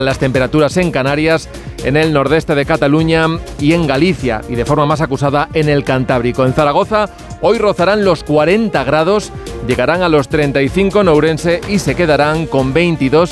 Las temperaturas en Canarias, en el nordeste de Cataluña y en Galicia, y de forma más acusada en el Cantábrico. En Zaragoza hoy rozarán los 40 grados, llegarán a los 35 en Ourense y se quedarán con 22